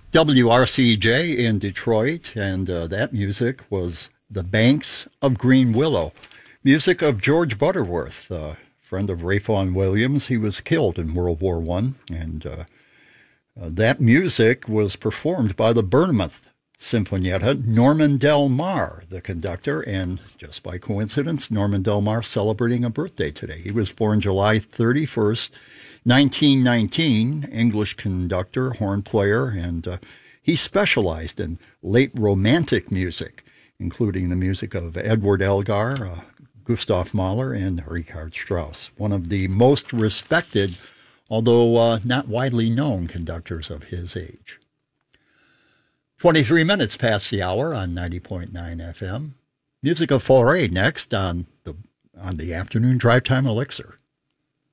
WRCJ in Detroit, and that music was The Banks of Green Willow. Music of George Butterworth, friend of Ralph Vaughan Williams. He was killed in World War I, and that music was performed by the Bournemouth Sinfonietta, Norman Del Mar, the conductor, and just by coincidence, Norman Del Mar celebrating a birthday today. He was born July 31st, 1919, English conductor, horn player, and he specialized in late Romantic music, including the music of Edward Elgar, Gustav Mahler, and Richard Strauss, one of the most respected, although not widely known, conductors of his age. 23 minutes past the hour on 90.9 FM. Music of Fauré next on the Afternoon Drive Time Elixir.